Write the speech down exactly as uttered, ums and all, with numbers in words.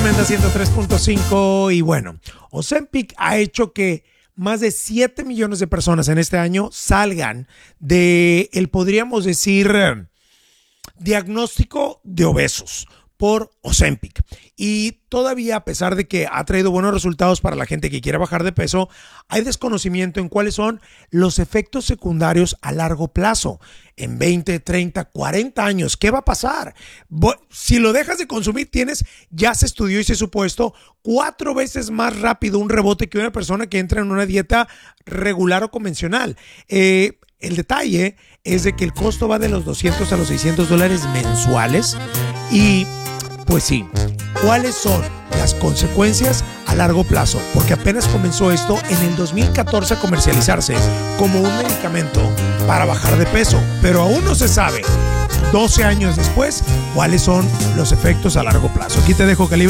Tremenda ciento tres punto cinco. Y bueno, Ozempic ha hecho que más de siete millones de personas en este año salgan de el, podríamos decir, diagnóstico de obesos por Ozempic. Y todavía, a pesar de que ha traído buenos resultados para la gente que quiere bajar de peso, hay desconocimiento en cuáles son los efectos secundarios a largo plazo. En veinte, treinta, cuarenta años, ¿qué va a pasar? Si lo dejas de consumir, tienes, ya se estudió y se supuesto, cuatro veces más rápido un rebote que una persona que entra en una dieta regular o convencional. Eh, el detalle es de que el costo va de los doscientos a los seiscientos dólares mensuales. Y pues sí, ¿cuáles son las consecuencias a largo plazo? Porque apenas comenzó esto en el dos mil catorce a comercializarse como un medicamento para bajar de peso, pero aún no se sabe, doce años después, cuáles son los efectos a largo plazo. Aquí te dejo, Calibre.